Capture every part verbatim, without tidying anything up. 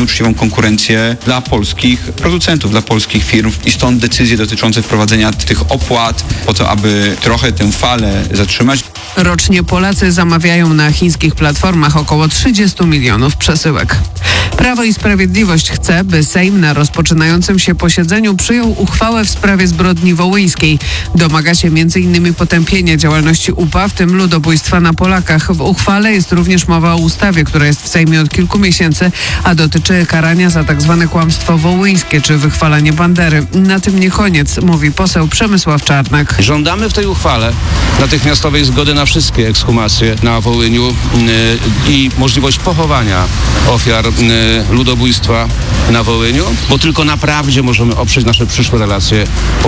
nieuczciwą konkurencję dla polskich producentów, dla polskich firm i stąd decyzje dotyczące wprowadzenia tych opłat po to, aby trochę tę falę zatrzymać. Rocznie Polacy zamawiają na chińskich platformach około trzydzieści milionów przesyłek. Prawo i Sprawiedliwość chce, by Sejm na rozpoczynającym się posiedzeniu przyjął uchwałę w sprawie zbrodni wołyńskiej. Domaga się między innymi potępienia działalności U P A, w tym ludobójstwa na Polakach. W uchwale jest również mowa o ustawie, która jest w Sejmie od kilku miesięcy, a dotyczy karania za tak zwane kłamstwo wołyńskie czy wychwalanie Bandery. Na tym nie koniec, mówi poseł Przemysław Czarnek. Żądamy w tej uchwale natychmiastowej zgody na wszystkie ekshumacje na Wołyniu yy, i możliwość pochowania ofiar yy, ludobójstwa na Wołyniu, bo tylko na prawdzie możemy oprzeć nasze przyszłe relacje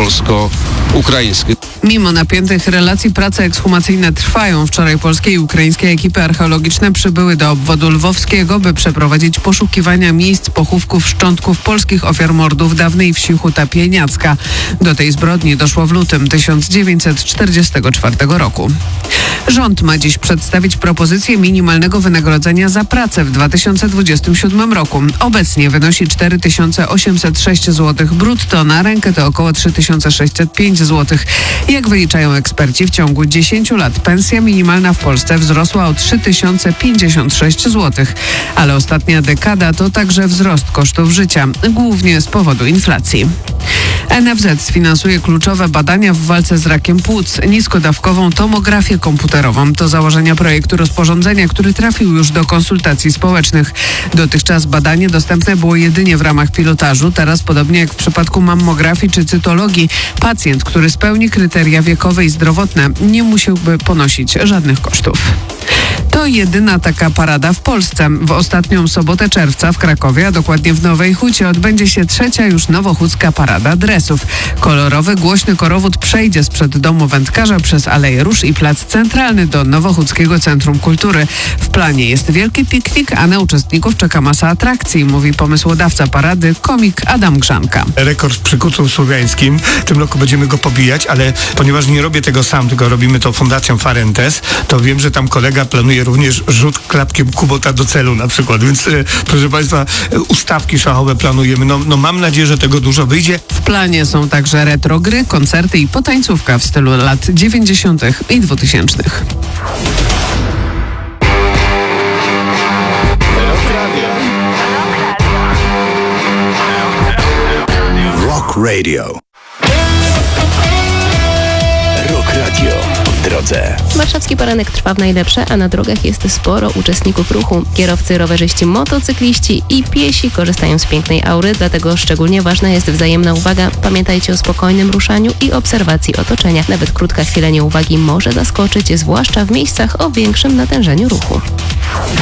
polsko-ukraińskie. Mimo napiętych relacji prace ekshumacyjne trwają. Wczoraj polskie i ukraińskie ekipy archeologiczne przybyły do obwodu lwowskiego, by przeprowadzić poszukiwania miejsc pochówków szczątków polskich ofiar mordów dawnej wsi Huta Pieniacka. Do tej zbrodni doszło w lutym tysiąc dziewięćset czterdziestego czwartego roku. Rząd ma dziś przedstawić propozycję minimalnego wynagrodzenia za pracę w dwa tysiące dwudziestym siódmym roku. Obecnie wynosi cztery tysiące osiemset sześć złotych brutto, na rękę to około trzy tysiące sześćset pięć złotych. Jak wyliczają eksperci, w ciągu dziesięciu lat pensja minimalna w Polsce wzrosła o trzy tysiące pięćdziesiąt sześć złotych. Ale ostatnia dekada to także wzrost kosztów życia, głównie z powodu inflacji. N F Z sfinansuje kluczowe badania w walce z rakiem płuc, niskodawkową tomografię komputerową. To założenia projektu rozporządzenia, który trafił już do konsultacji społecznych. Dotychczas badanie dostępne było jedynie w ramach pilotażu. Teraz, podobnie jak w przypadku mammografii czy cytologii, pacjent, który spełni kryteria wiekowe i zdrowotne, nie musiałby ponosić żadnych kosztów. To jedyna taka parada w Polsce. W ostatnią sobotę czerwca w Krakowie, a dokładnie w Nowej Hucie, odbędzie się trzecia już nowochódzka parada dresów. Kolorowy, głośny korowód przejdzie sprzed domu wędkarza przez Aleję Róż i plac centralny do Nowochódzkiego Centrum Kultury. W planie jest wielki piknik, a na uczestników czeka masa atrakcji, mówi pomysłodawca parady, komik Adam Grzanka. Rekord w przykucu słowiańskim. W tym roku będziemy go pobijać, ale ponieważ nie robię tego sam, tylko robimy to Fundacją Farentes, to wiem, że tam kolega planuje również rzut klapkiem Kubota do celu na przykład, więc e, proszę Państwa, e, ustawki szachowe planujemy. No, no mam nadzieję, że tego dużo wyjdzie. W planie są także retro gry, koncerty i potańcówka w stylu lat dziewięćdziesiątych i dwutysięcznych. Rock Radio. Rock Radio w drodze. Warszawski poranek trwa w najlepsze, a na drogach jest sporo uczestników ruchu. Kierowcy, rowerzyści, motocykliści i piesi korzystają z pięknej aury, dlatego szczególnie ważna jest wzajemna uwaga. Pamiętajcie o spokojnym ruszaniu i obserwacji otoczenia. Nawet krótka chwila nieuwagi może zaskoczyć, zwłaszcza w miejscach o większym natężeniu ruchu.